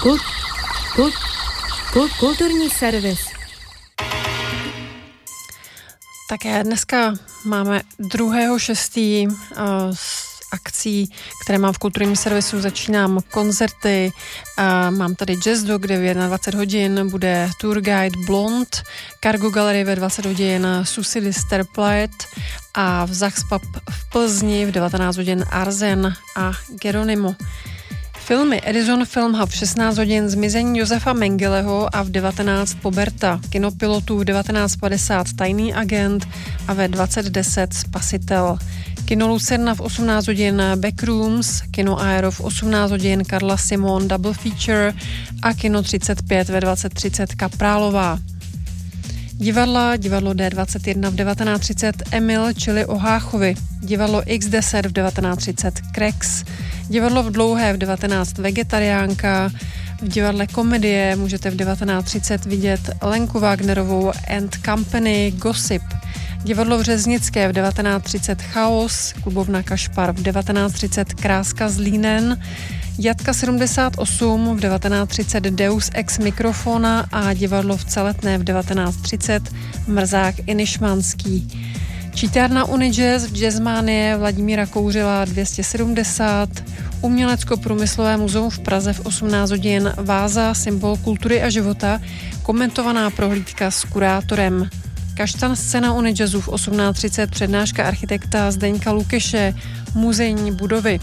Kulturní servis. Také dneska máme 2.6. z akcí, které mám v kulturním servisu. Začínám koncerty, mám tady Jazz Dog, kde na 20 hodin bude Tour Guide Blond, Cargo Gallery ve 20 hodin Susie Listerplet a v Zachspub v Plzni v 19 hodin Arzen a Geronimo. Filmy Edison Film Hub v 16 hodin Zmizení Josefa Mengeleho a v 19 Poberta. Kinopilotů v 19.50 Tajný agent a ve 20.10 Spasitel. Kino Lucerna v 18 hodin Backrooms, Kino Aero v 18 hodin Karla Simon Double Feature a Kino 35 ve 20.30 Kaprálová. Divadlo D21 v 19.30 Emil, čili o Háchovi. Divadlo X10 v 19.30 Krex. Divadlo v Dlouhé v 19 Vegetariánka. V divadle Komedie můžete v 19.30 vidět Lenku Wagnerovou and Company Gossip. Divadlo v Řeznické v 19.30 Chaos, klubovna Kašpar v 19.30 Kráska Zlínen, Jatka 78 v 19.30 Deus Ex Mikrofona a divadlo v Celetné v 19.30 Mrzák Inišmanský. Čítárna Unijazz v Jazzmanie Vladimíra Kouřila 270, Umělecko-průmyslové muzeum v Praze v 18 hodin Váza, symbol kultury a života, komentovaná prohlídka s kurátorem. Kaštan scéna Unijazzu v 18.30 přednáška architekta Zdeňka Lukeše, muzejní budovy.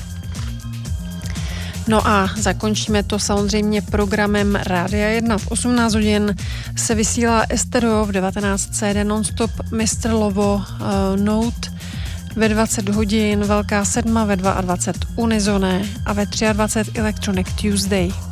No a zakončíme to samozřejmě programem Rádia 1. V 18 hodin se vysílá Estero, v 19 CD Nonstop Mr. Lovo Note, ve 20 hodin Velká sedma, ve 22 Unizoné a ve 23 Electronic Tuesday.